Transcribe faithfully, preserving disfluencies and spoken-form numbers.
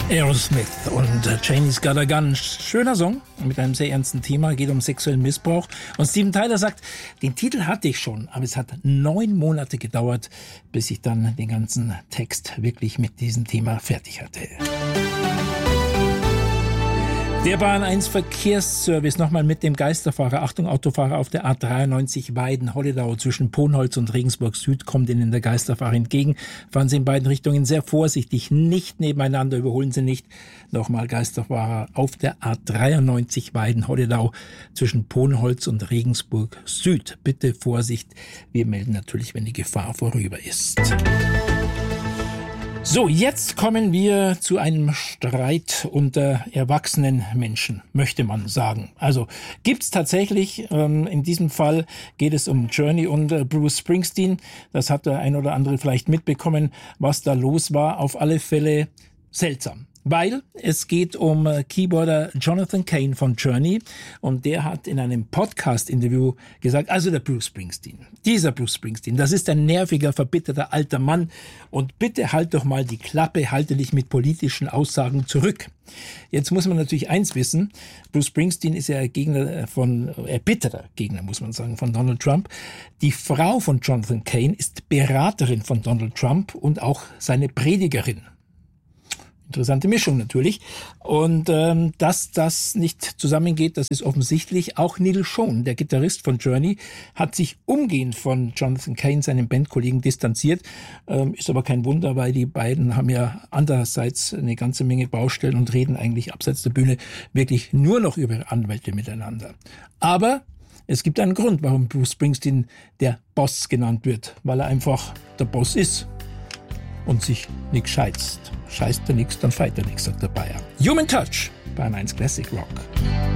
Aerosmith und uh, Janie's Got a Gun. Schöner Song mit einem sehr ernsten Thema, geht um sexuellen Missbrauch. Und Steven Tyler sagt, den Titel hatte ich schon, aber es hat neun Monate gedauert, bis ich dann den ganzen Text wirklich mit diesem Thema fertig hatte. Der Bahn eins Verkehrsservice nochmal mit dem Geisterfahrer. Achtung, Autofahrer auf der A dreiundneunzig Weiden-Holledau zwischen Ponholz und Regensburg Süd kommt Ihnen der Geisterfahrer entgegen. Fahren Sie in beiden Richtungen sehr vorsichtig, nicht nebeneinander, überholen Sie nicht. Nochmal Geisterfahrer auf der A dreiundneunzig Weiden-Holledau zwischen Ponholz und Regensburg Süd. Bitte Vorsicht, wir melden natürlich, wenn die Gefahr vorüber ist. So, jetzt kommen wir zu einem Streit unter erwachsenen Menschen, möchte man sagen. Also gibt's tatsächlich, ähm, in diesem Fall geht es um Journey und äh, Bruce Springsteen. Das hat der ein oder andere vielleicht mitbekommen, was da los war. Auf alle Fälle seltsam. Weil es geht um Keyboarder Jonathan Cain von Journey und der hat in einem Podcast-Interview gesagt, also der Bruce Springsteen, dieser Bruce Springsteen, das ist ein nerviger, verbitterter alter Mann und bitte halt doch mal die Klappe, halte dich mit politischen Aussagen zurück. Jetzt muss man natürlich eins wissen, Bruce Springsteen ist ja Gegner von, erbitterter Gegner, muss man sagen, von Donald Trump. Die Frau von Jonathan Cain ist Beraterin von Donald Trump und auch seine Predigerin. Interessante Mischung natürlich. Und ähm, dass das nicht zusammengeht, das ist offensichtlich. Auch Neil Schon, der Gitarrist von Journey, hat sich umgehend von Jonathan Cain, seinem Bandkollegen, distanziert. Ähm, ist aber kein Wunder, weil die beiden haben ja andererseits eine ganze Menge Baustellen und reden eigentlich abseits der Bühne wirklich nur noch über ihre Anwälte miteinander. Aber es gibt einen Grund, warum Bruce Springsteen der Boss genannt wird, weil er einfach der Boss ist und sich nix scheißt. Scheißt er nix, dann feit er nix, sagt der Bayer. Human Touch, Bayern eins Classic Rock.